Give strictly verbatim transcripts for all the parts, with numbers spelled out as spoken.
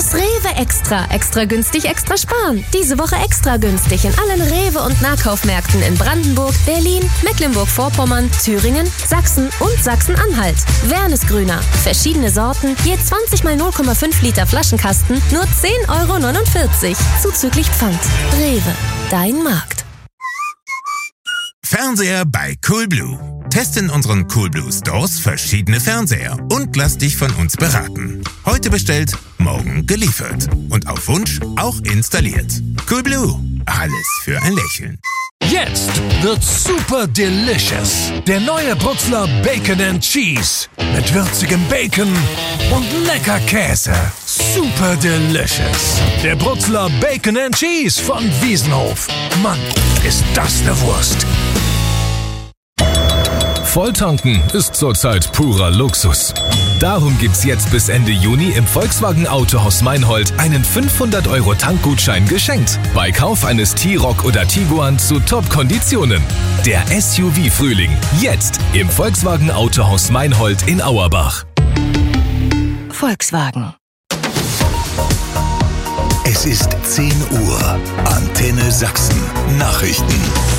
Das Rewe Extra. Extra günstig, extra sparen. Diese Woche extra günstig in allen Rewe- und Nahkaufmärkten in Brandenburg, Berlin, Mecklenburg-Vorpommern, Thüringen, Sachsen und Sachsen-Anhalt. Wernesgrüner. Verschiedene Sorten, je zwanzig mal null Komma fünf Liter Flaschenkasten, nur zehn Euro neunundvierzig. Zuzüglich Pfand. Rewe. Dein Markt. Fernseher bei Coolblue. Teste in unseren Coolblue Stores verschiedene Fernseher und lass dich von uns beraten. Heute bestellt, morgen geliefert. Und auf Wunsch auch installiert. Coolblue. Alles für ein Lächeln. Jetzt wird super delicious. Der neue Brutzler Bacon and Cheese. Mit würzigem Bacon und lecker Käse. Super delicious. Der Brutzler Bacon and Cheese von Wiesenhof. Mann, ist das eine Wurst. Volltanken ist zurzeit purer Luxus. Darum gibt's jetzt bis Ende Juni im Volkswagen Autohaus Meinhold einen fünfhundert Euro Tankgutschein geschenkt. Bei Kauf eines T-Roc oder Tiguan zu Top-Konditionen. Der S U V-Frühling. Jetzt im Volkswagen Autohaus Meinhold in Auerbach. Volkswagen. Es ist zehn Uhr. Antenne Sachsen. Nachrichten.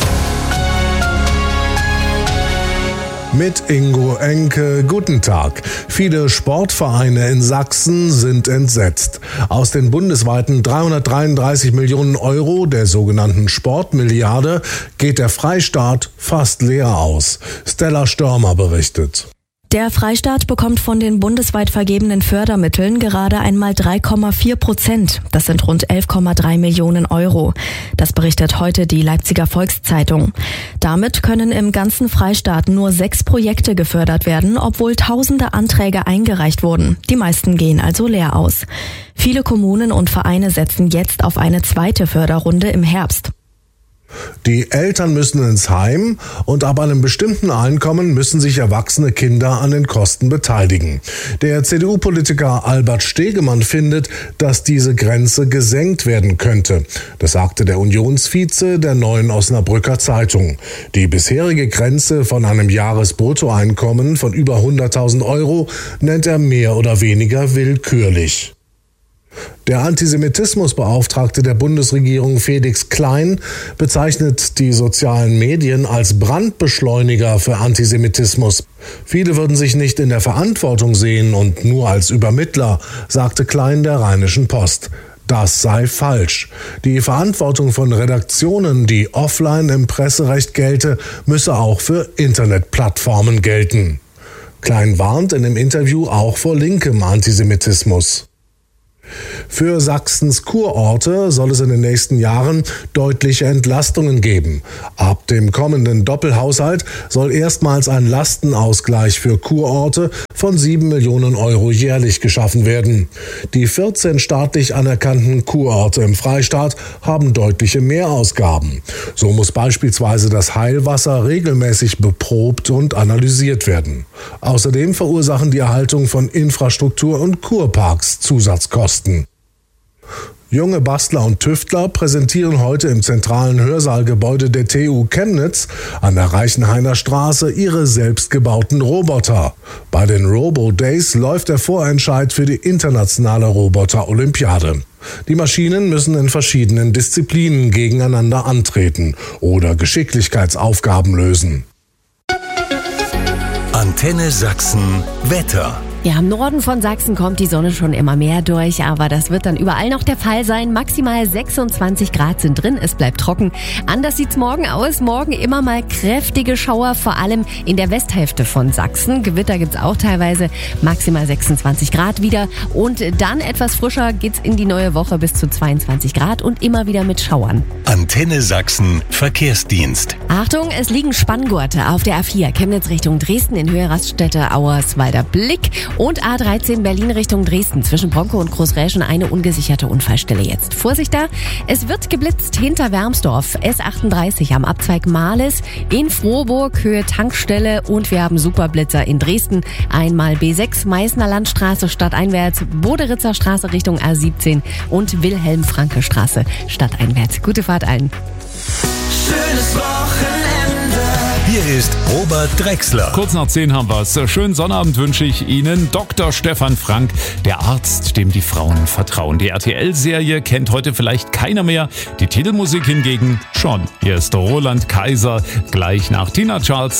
Mit Ingo Enke, guten Tag. Viele Sportvereine in Sachsen sind entsetzt. Aus den bundesweiten dreihundertdreiunddreißig Millionen Euro der sogenannten Sportmilliarde geht der Freistaat fast leer aus. Stella Störmer berichtet. Der Freistaat bekommt von den bundesweit vergebenen Fördermitteln gerade einmal drei Komma vier Prozent. Das sind rund elf Komma drei Millionen Euro. Das berichtet heute die Leipziger Volkszeitung. Damit können im ganzen Freistaat nur sechs Projekte gefördert werden, obwohl tausende Anträge eingereicht wurden. Die meisten gehen also leer aus. Viele Kommunen und Vereine setzen jetzt auf eine zweite Förderrunde im Herbst. Die Eltern müssen ins Heim und ab einem bestimmten Einkommen müssen sich erwachsene Kinder an den Kosten beteiligen. Der C D U-Politiker Albert Stegemann findet, dass diese Grenze gesenkt werden könnte. Das sagte der Unionsvize der Neuen Osnabrücker Zeitung. Die bisherige Grenze von einem Jahresbruttoeinkommen von über hunderttausend Euro nennt er mehr oder weniger willkürlich. Der Antisemitismusbeauftragte der Bundesregierung Felix Klein bezeichnet die sozialen Medien als Brandbeschleuniger für Antisemitismus. Viele würden sich nicht in der Verantwortung sehen und nur als Übermittler, sagte Klein der Rheinischen Post. Das sei falsch. Die Verantwortung von Redaktionen, die offline im Presserecht gelte, müsse auch für Internetplattformen gelten. Klein warnt in dem Interview auch vor linkem Antisemitismus. Für Sachsens Kurorte soll es in den nächsten Jahren deutliche Entlastungen geben. Ab dem kommenden Doppelhaushalt soll erstmals ein Lastenausgleich für Kurorte von sieben Millionen Euro jährlich geschaffen werden. Die vierzehn staatlich anerkannten Kurorte im Freistaat haben deutliche Mehrausgaben. So muss beispielsweise das Heilwasser regelmäßig beprobt und analysiert werden. Außerdem verursachen die Erhaltung von Infrastruktur und Kurparks Zusatzkosten. Junge Bastler und Tüftler präsentieren heute im zentralen Hörsaalgebäude der T U Chemnitz an der Reichenhainer Straße ihre selbstgebauten Roboter. Bei den Robo Days läuft der Vorentscheid für die internationale Roboter-Olympiade. Die Maschinen müssen in verschiedenen Disziplinen gegeneinander antreten oder Geschicklichkeitsaufgaben lösen. Antenne Sachsen Wetter. Ja, im Norden von Sachsen kommt die Sonne schon immer mehr durch, aber das wird dann überall noch der Fall sein. Maximal sechsundzwanzig Grad sind drin, es bleibt trocken. Anders sieht's morgen aus. Morgen immer mal kräftige Schauer, vor allem in der Westhälfte von Sachsen. Gewitter gibt's auch teilweise, maximal sechsundzwanzig Grad wieder. Und dann etwas frischer geht's in die neue Woche bis zu zweiundzwanzig Grad und immer wieder mit Schauern. Antenne Sachsen Verkehrsdienst. Achtung, es liegen Spanngurte auf der A vier Chemnitz Richtung Dresden in Höhe Raststätte Auerswalder Blick. Und A dreizehn Berlin Richtung Dresden. Zwischen Bronco und Großräschen eine ungesicherte Unfallstelle jetzt. Vorsicht da, es wird geblitzt hinter Wermsdorf. S achtunddreißig am Abzweig Mahles in Frohburg, Höhe Tankstelle. Und wir haben Superblitzer in Dresden. Einmal B sechs, Meißner Landstraße stadteinwärts, Boderitzer Straße Richtung A siebzehn und Wilhelm-Franke Straße stadteinwärts. Gute Fahrt allen. Schönes Wochenende. Hier ist Robert Drexler. Kurz nach zehn haben wir es. Schönen Sonnabend wünsche ich Ihnen. Doktor Stefan Frank, der Arzt, dem die Frauen vertrauen. Die R T L-Serie kennt heute vielleicht keiner mehr. Die Titelmusik hingegen schon. Hier ist Roland Kaiser, gleich nach Tina Charles